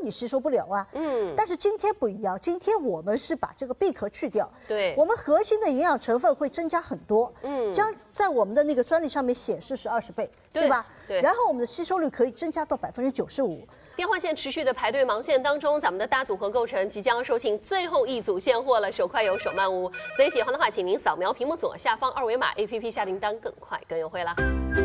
你吸收不了啊。但是今天不一样，今天我们是把这个贝壳去掉， 对， 我们核心的营养成分会增加很多，将在我们的那个专利上面显示是20倍，对吧？ 对。 然后我们的吸收率可以增加到95%。 电话线持续的排队忙线当中，咱们的大组合构成即将售罄，最后一组现货了，手快有手慢无。所以喜欢的话，请您扫描屏幕左下方2维码 ，APP 下订单更快更优惠啦。